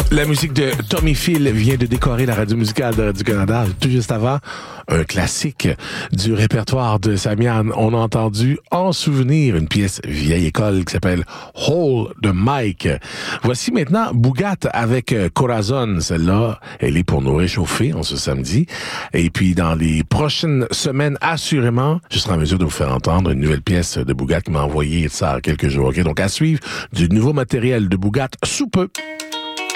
La musique de Tommy Phil vient de décorer la radio musicale de Radio-Canada. Tout juste avant, un classique du répertoire de Samian. On a entendu en souvenir une pièce vieille école qui s'appelle Hole de Mike. Voici maintenant Bougat avec Corazon. Celle-là, elle est pour nous réchauffer en ce samedi. Et puis, dans les prochaines semaines, assurément, je serai en mesure de vous faire entendre une nouvelle pièce de Bougat qui m'a envoyé ça quelques jours. Okay? Donc, à suivre du nouveau matériel de Bougat sous peu.